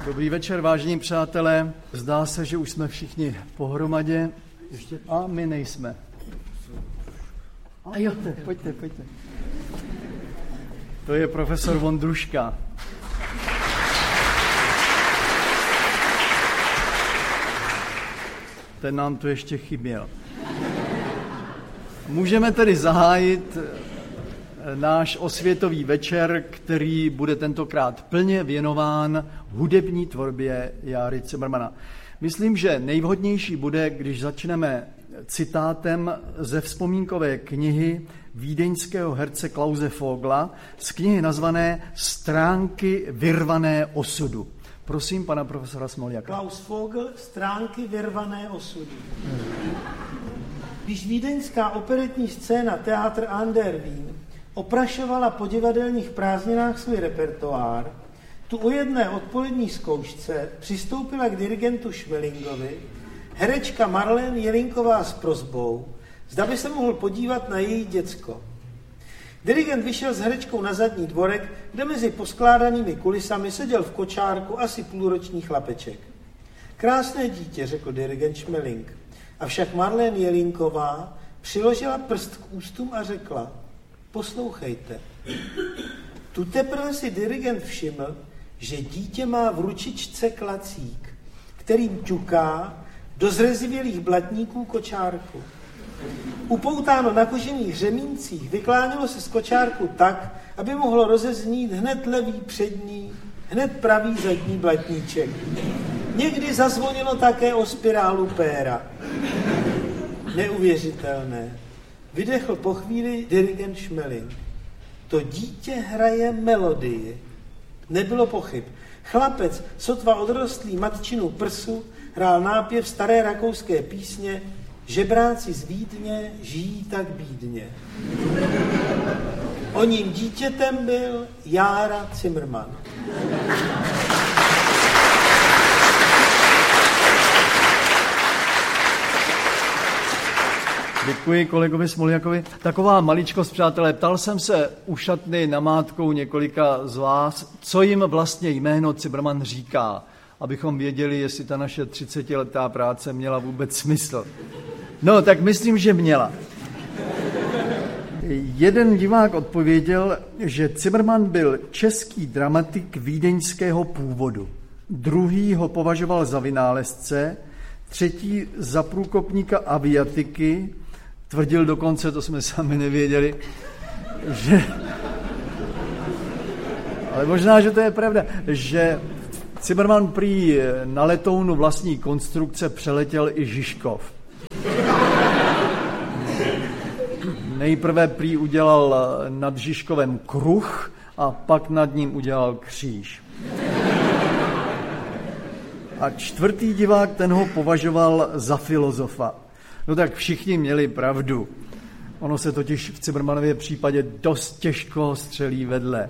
Dobrý večer, vážení přátelé. Zdá se, že už jsme všichni pohromadě. A my nejsme. A jo, pojďte. To je profesor Vondruška. Ten nám tu ještě chyběl. Můžeme tedy zahájit náš osvětový večer, který bude tentokrát plně věnován hudební tvorbě Járy Cimrmana. Myslím, že nejvhodnější bude, když začneme citátem ze vzpomínkové knihy vídeňského herce Klause Vogla z knihy nazvané Stránky vyrvané osudu. Prosím pana profesora Smoljaka. Klaus Vogl, Stránky vyrvané osudu. Když vídeňská operetní scéna Theater an der Wien oprašovala po divadelních prázdninách svůj repertoár, tu o jedné odpolední zkoušce přistoupila k dirigentu Schmelingovi herečka Marlene Jelínková s prosbou, zda by se mohl podívat na její děcko. Dirigent vyšel s herečkou na zadní dvorek, kde mezi poskládanými kulisami seděl v kočárku asi půlroční chlapeček. Krásné dítě, řekl dirigent Schmeling. Avšak Marlene Jelínková přiložila prst k ústům a řekla: poslouchejte. Tu teprve si dirigent všiml, že dítě má v ručičce klacík, kterým ťuká do zrezivělých blatníků kočárku. Upoutáno na kožených řemíncích, vyklánilo se z kočárku tak, aby mohlo rozeznít hned levý přední, hned pravý zadní blatníček. Někdy zazvonilo také o spirálu péra. Neuvěřitelné. Vydechl po chvíli dirigent Schmeling. To dítě hraje melodii. Nebylo pochyb. Chlapec, sotva odrostlý matčinu prsu, hrál nápěv staré rakouské písně Žebráci z Vídně žijí tak bídně. Oním dítětem byl Jára Cimrman. Děkuji kolegovi Smoljakovi. Taková maličkost, přátelé, ptal jsem se u šatny namátkou několika z vás, co jim vlastně jméno Cimrman říká, abychom věděli, jestli ta naše 30letá práce měla vůbec smysl. No, tak myslím, že měla. Jeden divák odpověděl, že Cimrman byl český dramatik vídeňského původu. Druhý ho považoval za vynálezce, třetí za průkopníka aviatiky, tvrdil dokonce, to jsme sami nevěděli, že... Ale možná, že to je pravda, že Cimrman prý na letounu vlastní konstrukce přeletěl i Žižkov. Nejprve prý udělal nad Žižkovem kruh a pak nad ním udělal kříž. A čtvrtý divák, ten ho považoval za filozofa. No tak všichni měli pravdu. Ono se totiž v Cimrmanově případě dost těžko střelí vedle.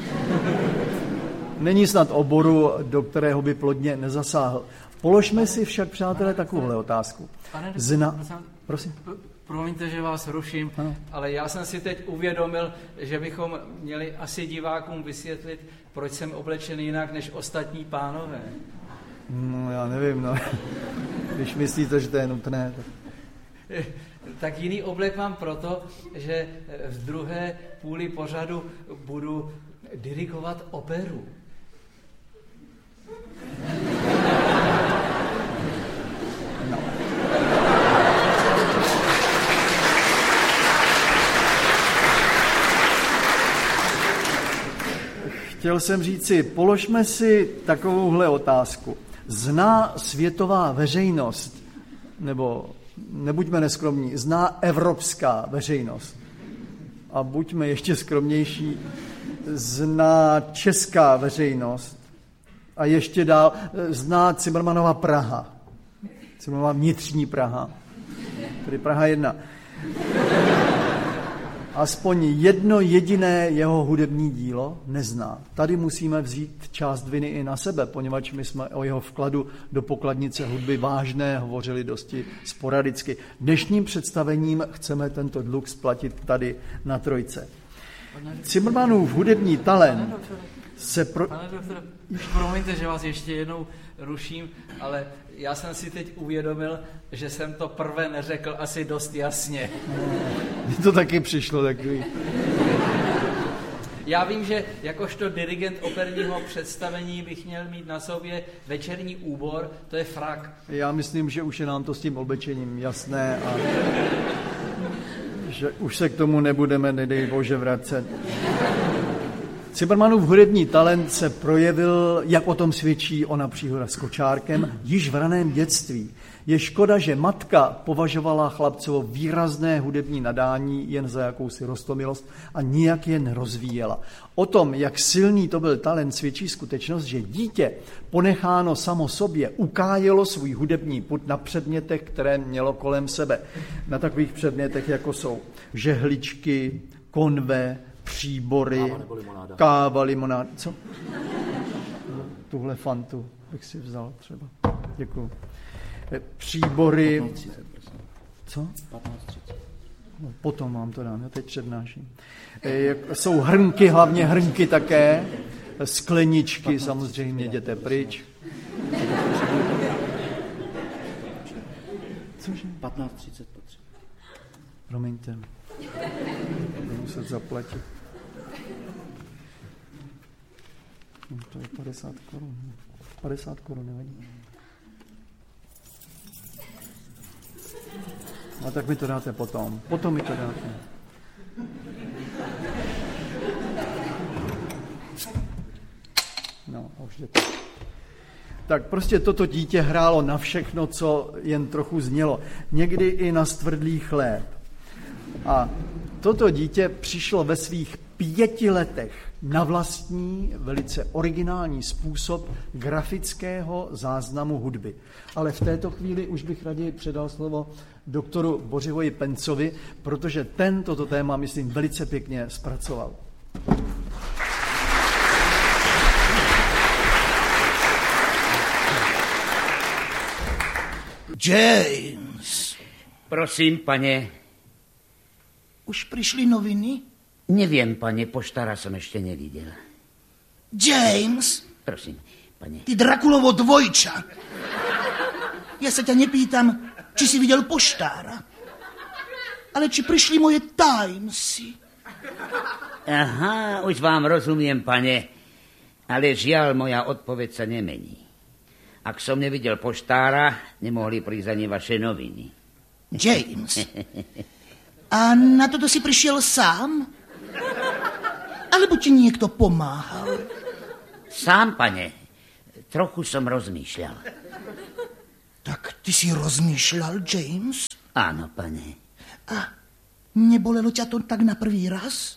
Není snad oboru, do kterého by plodně nezasáhl. Položme si však, přátelé, takovouhle otázku. Prosím. Promiňte, že vás ruším, ale já jsem si teď uvědomil, že bychom měli asi divákům vysvětlit, proč jsem oblečen jinak než ostatní pánové. No, já nevím, no. Když myslíte, že to je nutné. Tak jiný oblek mám proto, že v druhé půli pořadu budu dirigovat operu. No. Chtěl jsem říci, položme si takovouhle otázku. Zná světová veřejnost, nebo nebuďme neskromní, zná evropská veřejnost, a buďme ještě skromnější, zná česká veřejnost a ještě dál zná Cimrmanova Praha, Cimrmanova vnitřní Praha, tedy Praha 1. Aspoň jedno jediné jeho hudební dílo nezná. Tady musíme vzít část viny i na sebe, poněvadž my jsme o jeho vkladu do pokladnice hudby vážné hovořili dosti sporadicky. Dnešním představením chceme tento dluh splatit tady na Trojce. Cimrmanův hudební talent Pane doktore, promiňte, že vás ještě jednou ruším, ale já jsem si teď uvědomil, že jsem to prvé neřekl asi dost jasně. Mně to taky přišlo takový. Já vím, že jakožto dirigent operního představení bych měl mít na sobě večerní úbor, to je frak. Já myslím, že už je nám to s tím oblečením jasné a že už se k tomu nebudeme, nedej Bože, vracet. Cimrmanův hudební talent se projevil, jak o tom svědčí ona příhoda s kočárkem, již v raném dětství. Je škoda, že matka považovala chlapcovo výrazné hudební nadání jen za jakousi roztomilost a nijak je nerozvíjela. O tom, jak silný to byl talent, svědčí skutečnost, že dítě ponecháno samo sobě ukájelo svůj hudební pud na předmětech, které mělo kolem sebe. Na takových předmětech, jako jsou žehličky, konve, příbory, káva, limonáda. Co? Tuhle fantu bych si vzal třeba. Děkuju. Příbory. 15:30, co? 15:30. No, potom vám to dám, já teď přednáším. Jsou hrnky, hlavně hrnky také, skleničky, 15:30, samozřejmě jděte pryč. Cože? 15:30 potřeba. Promiňte, budu muset zaplatit. No, to je 50 korun. 50 korun, nevadí. A tak mi to dáte potom. Potom mi to dáte. No, a už jdete. Tak prostě toto dítě hrálo na všechno, co jen trochu znělo. Někdy i na stvrdlý chléb. A toto dítě přišlo ve svých 5 letech na vlastní, velice originální způsob grafického záznamu hudby. Ale v této chvíli už bych raději předal slovo doktoru Bořivoji Pencovi, protože ten toto téma, myslím, velice pěkně zpracoval. James. Prosím, pane. Už prišli noviny? Neviem, pane, poštára som ešte nevidel. James. Prosím, pane. Ty Drakulovo dvojča. Ja sa ťa nepýtam, či si videl poštára, ale či prišli moje Timesy. Aha, už vám rozumiem, pane, ale žiaľ, moja odpoveď sa nemení. Ak som nevidel poštára, nemohli prísť ani vaše noviny. James, a na toto si prišiel sám? Alebo ti niekto pomáhal? Sám, pane, trochu som rozmýšľal. Tak ty si rozmýšľal, James? Áno, pane. A nebolelo ťa to tak na prvý raz?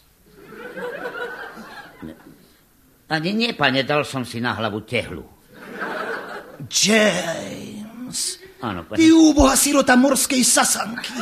Ani nie, pane, dal som si na hlavu tehlu. James, áno, pane. Ty úboha sirota morskej sasanky.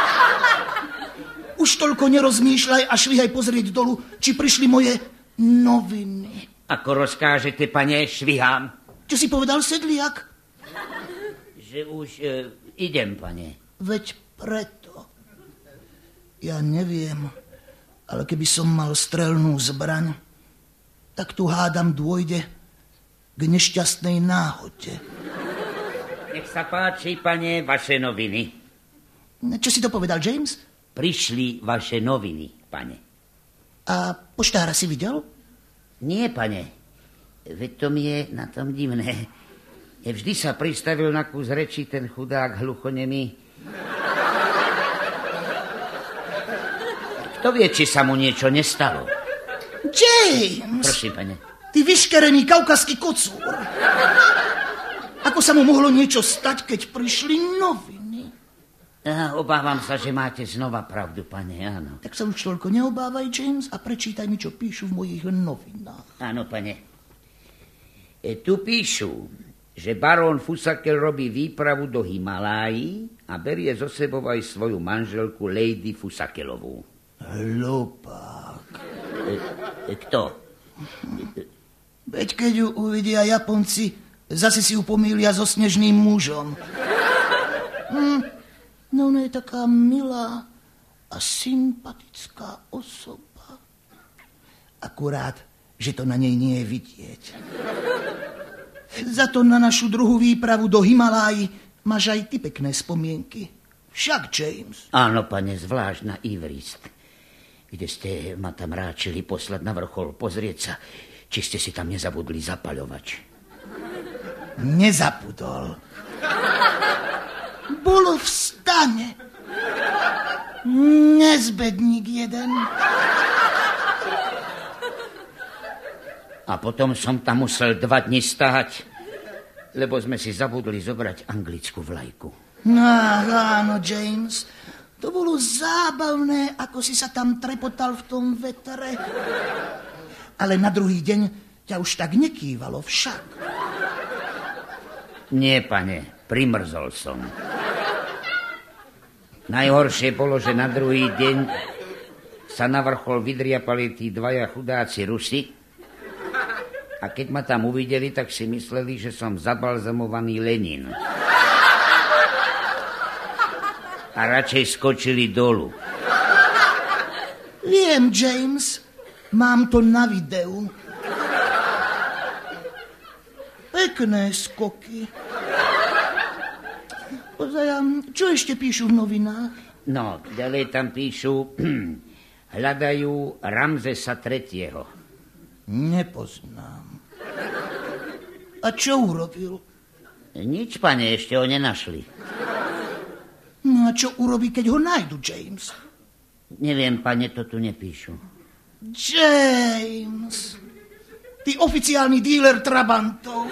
Už toľko nerozmýšľaj a švihaj pozrieť dolu, či prišli moje noviny. Ako rozkážete, pane, švihám. Čo si povedal, sedliak? Že už idem, pane. Veď preto. Ja neviem, ale keby som mal strelnú zbraň, tak tu hádam dôjde k nešťastnej náhode. Nech sa páči, pane, vaše noviny. Čo si to povedal, James? Prišli vaše noviny, pane. A poštára si videl? Nie, pane. Veď to mi je na tom divné. Vždy sa pristavil na kus reči ten chudák hluchonemý. Kto vie, či sa mu niečo nestalo? James! Prosím, pane. Ty vyškerený kaukaský kocúr. Ako sa mu mohlo niečo stať, keď prišli noviny? Obávam sa, že máte znova pravdu, pane, áno. Tak sa už toľko neobávaj, James, a prečítaj mi, čo píšu v mojich novinách. Áno, pane. Tu píšu, že barón Fusakel robí výpravu do Himalájí a berie zo sebou aj svoju manželku Lady Fusakelovú. Hlupák. Kto? Veď keď ju uvidia Japonci, zase si ju pomýlia so snežným mužom. No ona je taká milá a sympatická osoba. Akurát, že to na nej nie je vidieť. Za to na našu druhú výpravu do Himaláji máš aj ty pekné spomienky. Však, James. Áno, pane, zvlášť na Everest, kde ste ma tam ráčili poslať na vrchol pozrieť sa, či ste si tam nezabudli zapaľovač. Nezabudol. Bolo v stane. Nezbedník jeden. A potom som tam musel 2 dni stáť, lebo sme si zabudli zobrať anglickú vlajku. No, áno, James. To bolo zábavné, ako si sa tam trepotal v tom vetre. Ale na druhý deň ťa už tak nekývalo však. Nie, pane, primrzol som. Najhoršie bolo, že na druhý deň sa na vrchol vydriapali tí 2 chudáci Rusi a keď ma tam uvideli, tak si mysleli, že som zabalzamovaný Lenin. A radšej skočili dolu. Viem, James, mám to na videu. Pekné skoky. Pozajam, čo ešte píšu v novinách? No, ďalej tam píšu, hľadajú Ramzesa III. Nepoznám. A čo urobil? Nič, pane, ešte ho nenašli. No a čo urobí, keď ho nájdu, James? Neviem, pane, to tu nepíšu. James, ty oficiálny díler trabantov.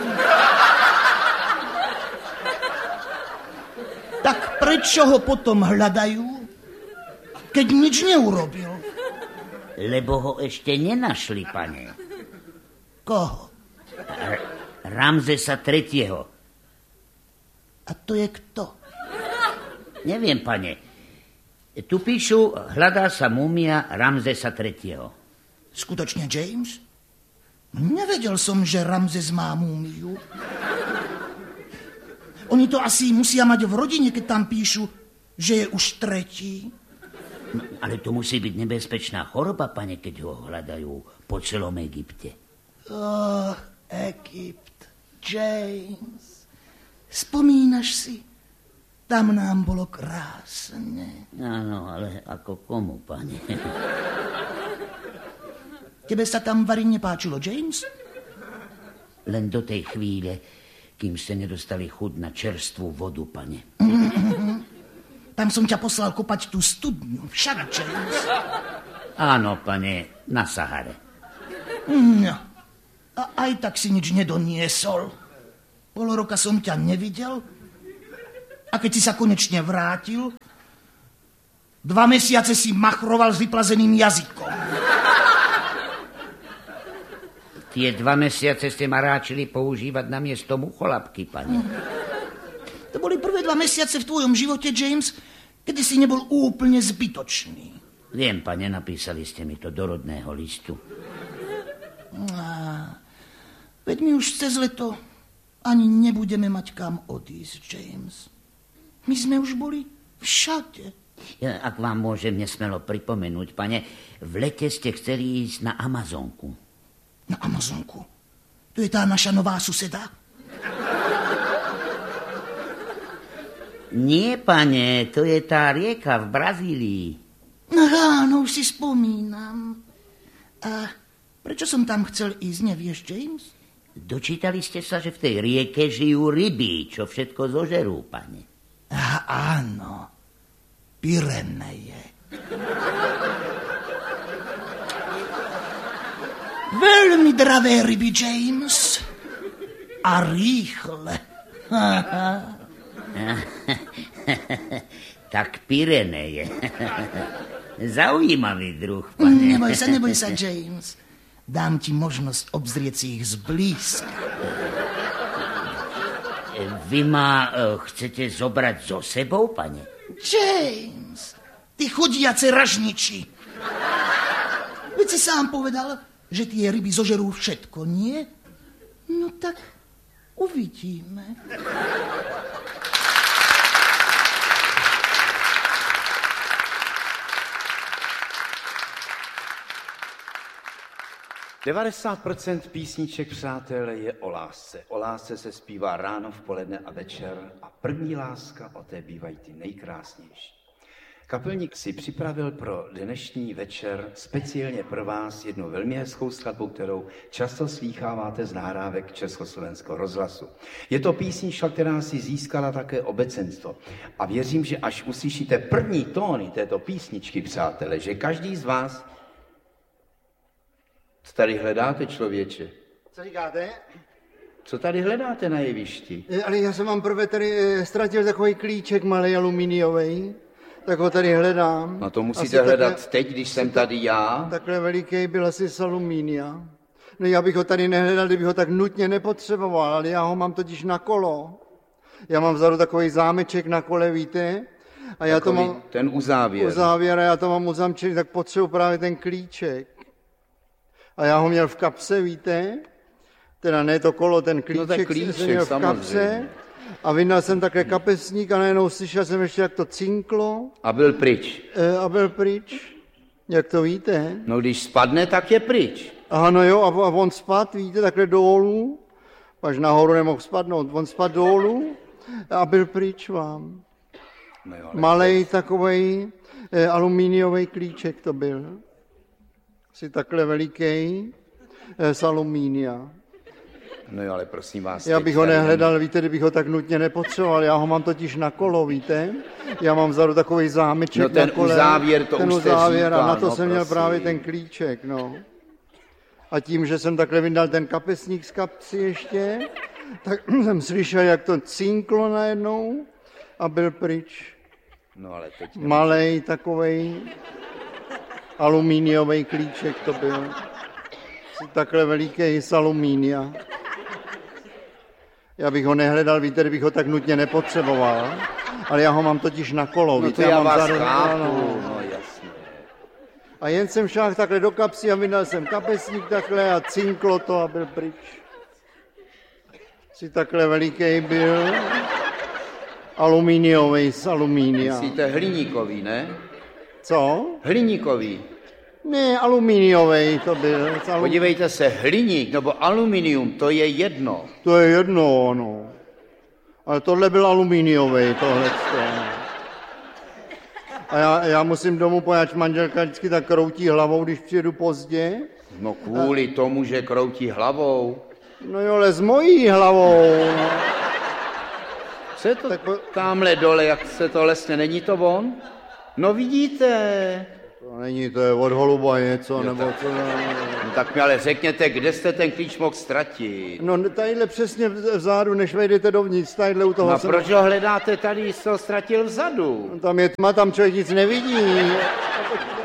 Tak prečo ho potom hľadajú, keď nič neurobil? Lebo ho ešte nenašli, pane. Koho? Ramzesa III. A to je kto? Neviem, pane. Tu píšu, hľadá sa múmia Ramzesa III. Skutočne, James? Nevedel som, že Ramzes má múmiu. Oni to asi musia mať v rodine, keď tam píšu, že je už 3. No, ale to musí byť nebezpečná choroba, pane, keď ho hľadajú po celom Egypte. Egypt, James. Spomínaš si? Tam nám bolo krásne. Áno, ale ako komu, pane? Tebe sa tam vari nepáčilo, James? Len do tej chvíle, kým ste nedostali chuť na čerstvú vodu, pane. Tam som ťa poslal kopať tú studňu. Však, James. Áno, pane, na Sahare. No. A aj tak si nič nedoniesol. Pol roka som ťa nevidel. A keď si sa konečne vrátil, 2 mesiace si machroval s vyplazeným jazykom. Tie 2 mesiace ste ma ráčili používať na miesto mucholapky, pane. To boli prvé 2 mesiace v tvojom živote, James, kedy si nebol úplne zbytočný. Viem, pane, napísali ste mi to do rodného listu. Veď my už cez leto ani nebudeme mať kam odísť, James. My sme už boli všade. Ja, ak vám môžem nesmelo pripomenúť, pane, v lete ste chceli ísť na Amazonku. Na Amazonku? To je tá naša nová suseda? Nie, pane, to je tá rieka v Brazílii. Áno, už si spomínam. A prečo som tam chcel ísť, nevieš, James? Dočítali ste sa, že v tej rieke žijú ryby, čo všetko zožerú, pane. Áno, Pyreneje. Veľmi dravé ryby, James. A rýchle. Tak Pyreneje. Zaujímavý druh, pane. Neboj sa, James. Dám ti možnosť obzrieť si ich zblízka. Vy ma chcete zobrať so sebou, pane? James, ty chodiace ražniči. Veď si sám povedal, že tie ryby zožerú všetko, nie? No tak uvidíme. 90% písniček, přátelé, je o lásce. O lásce se zpívá ráno, v poledne a večer a první láska, o té bývají ty nejkrásnější. Kapelník si připravil pro dnešní večer speciálně pro vás jednu velmi hezkou skladbu, kterou často slýcháváte z nahrávek Československého rozhlasu. Je to písnička, která si získala také obecenstvo. A věřím, že až uslyšíte první tóny této písničky, přátelé, že každý z vás... Co tady hledáte, člověče? Co říkáte? Co tady hledáte na jevišti? Ale já jsem vám prvé tady ztratil takový klíček malý aluminiový. Tak ho tady hledám. No to musíte hledat teď, když jsem tady já. Takhle veliký byl asi z alumínia. No já bych ho tady nehledal, kdybych ho tak nutně nepotřeboval, ale já ho mám totiž na kolo. Já mám vzadu takový zámeček na kole, víte? A já takový to mám... ten uzávěr. Uzávěr a já to mám uzamčený, tak potřebuji právě ten klíček. A já ho měl v kapse, víte? Teda ne to kolo, ten klíček, jsem měl v kapse. A vyndal jsem také kapesník a najednou slyšel jsem ještě, jak to cinklo. A byl pryč. A byl pryč. Jak to víte? No když spadne, tak je pryč. Aha, no jo, a on spadl, víte, takhle dolů. Až nahoru nemohl spadnout. On spadl dolů a byl pryč vám. No jo, malej takovej alumíniový klíček to byl. Asi takhle veliký z alumínia. No jo, ale prosím vás... Já bych ho nehledal, víte, kdybych ho tak nutně nepotřeboval. Já ho mám totiž na kolo, víte? Já mám vzadu takový zámeček no ten na kole. Uzávěr, to ten už uzávěr, říkal, a na to no, jsem měl právě ten klíček, no. A tím, že jsem takhle vyndal ten kapesník z kapsy ještě, tak jsem slyšel, jak to cinklo najednou a byl pryč. No ale teď... Malej takovej alumíniový klíček to byl. Takhle veliký z alumínia. Já bych ho nehledal, víte, kdybych ho tak nutně nepotřeboval, ale já ho mám totiž na kolo, no víte. To já mám vás chápu, no jasně. A jen jsem šáhl takhle do kapsy a vydal jsem kapesník takhle a cinklo to a byl pryč. Si takhle veliký byl, alumíniový z alumínia. Myslíte hliníkový, ne? Co? Hliníkový. Ne, alumíniový to byl. Podívejte se, hliník nebo aluminium, to je jedno. To je jedno, no. Ale tohle byl alumíniový, tohle. A já musím domů pojít, manželka vždycky tak kroutí hlavou, když přijedu pozdě. No kvůli tomu, že kroutí hlavou. No jo, ale s mojí hlavou. Co je to tamhle dole, jak se to lesne, není to on? No vidíte. To není, to je od holuba něco, jo, nebo tak, co? No tak mi ale řekněte, kde jste ten klíč mohl ztratit? No tadyhle přesně vzadu, než vejdete dovnitř, tadyhle u toho. No a proč ho hledáte tady, jsi ho ztratil vzadu? No, tam je tma, tam člověk nic nevidí.